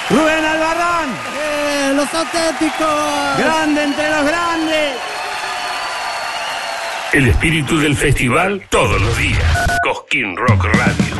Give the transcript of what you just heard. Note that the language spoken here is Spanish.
Rubén Albarrán. Los auténticos. Grande entre los grandes. El espíritu del festival todos los días. Cosquín Rock Radio.